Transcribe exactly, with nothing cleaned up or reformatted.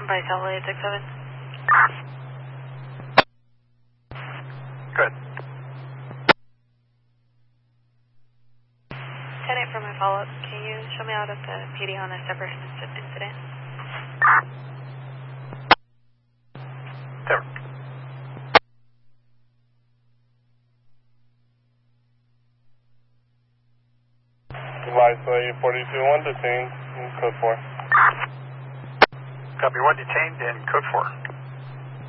By Satellite six seven. Good. ten eight for my follow-up. Can you show me out at the P D on a separate incident? There. Device forty-two one detained in code four. Copy one detained in code four.